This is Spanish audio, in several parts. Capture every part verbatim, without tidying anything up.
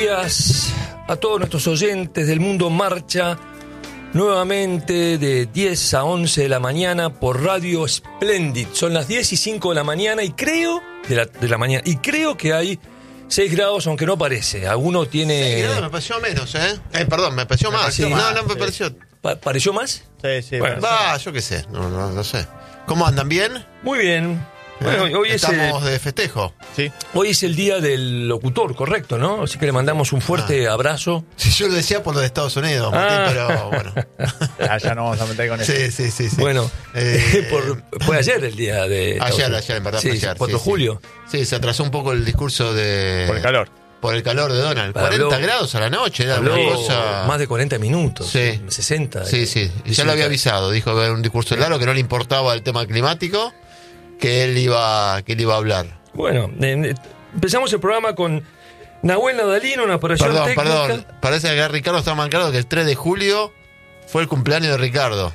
días a todos nuestros oyentes del Mundo Marcha, nuevamente de diez a once de la mañana por Radio Splendid. Son las diez y cinco de la mañana y creo, de la, de la mañana, y creo que hay seis grados, aunque no parece. Alguno tiene... seis grados me pareció menos, ¿eh? eh perdón, me pareció me más. pareció Sí, más. No, no me Sí. pareció... Pa- ¿Pareció más? Sí, sí. Bueno, va, yo qué sé, no, no, no sé. ¿Cómo andan? ¿Bien? Muy bien. Bueno, ¿Eh? hoy es, Estamos el, de festejo. Sí. hoy es el día del locutor, correcto, ¿no? Así que le mandamos un fuerte Ah. abrazo. Si yo lo decía por lo de Estados Unidos, Martín, Ah. pero bueno. Ah, ya no vamos a meter con eso. Sí, sí, sí, sí. Bueno, Eh, por, fue ayer el día de... Ayer, ayer, en verdad, sí, fue ayer. cuatro de sí, julio. Sí. sí, se atrasó un poco el discurso de... Por el calor. Por el calor de Donald. Habló- cuarenta grados a la noche, era Habló una cosa... más de cuarenta minutos, Sí. sesenta. Sí, sí, y ya lo había avisado, dijo que era un discurso largo, que no le importaba el tema climático, que él iba, que él iba a hablar. Bueno, eh, empezamos el programa con Nahuel Nadalino, una operación Perdón, técnica. perdón, parece que Ricardo está marcado que el tres de julio fue el cumpleaños de Ricardo.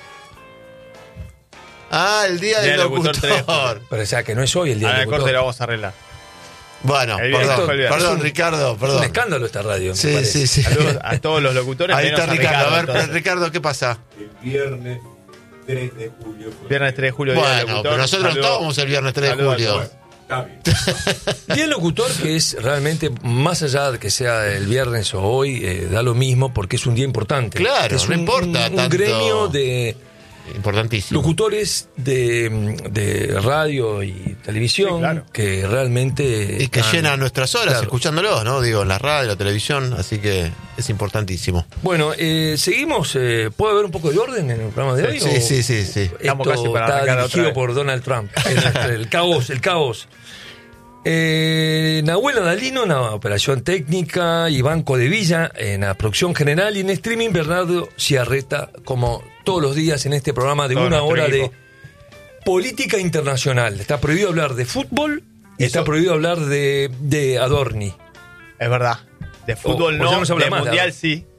Ah, el día Día del del locutor, locutor. tres de julio. Pero o sea, que no es hoy el día A del la corte locutor. la vamos a arreglar. Bueno, El viernes, perdón, fue el viernes. perdón, Es un- Ricardo, Es un perdón. escándalo esta radio, me Sí, parece. sí, sí. Saludos a todos los locutores. Ahí menos está Ricardo, a ver, entonces. Ricardo, ¿qué pasa? El viernes tres de julio. fue. Viernes tres de julio, día del Bueno, locutor. pero nosotros Saludos. estábamos el viernes tres de Saludos a julio. todos. Está bien. Día del locutor, que es realmente, más allá de que sea el viernes o hoy, eh, da lo mismo porque es un día importante. Claro, es no un, importa un, un tanto. gremio de Importantísimo. locutores de, de radio y televisión Sí, claro. que realmente... Y que están- llenan nuestras horas Claro. escuchándolos, ¿no? Digo, en la radio, la televisión, así que es importantísimo. Bueno, eh, seguimos. Eh, ¿Puede haber un poco de orden en el programa de hoy? Sí, o- sí, sí, sí. Estamos Esto casi para está arrancar otra dirigido vez. por Donald Trump. El, el caos, el caos. Eh, Nahuel Nadalino en la operación técnica, Iván Codevilla en la producción general y en streaming Bernardo Ciarreta, como todos los días en este programa de Todo una nuestro hora equipo. de política internacional. Está prohibido hablar de fútbol y Eso. está prohibido hablar de, de Adorni. Es verdad. De fútbol o ya no, no se habla de más, mundial ¿no? sí.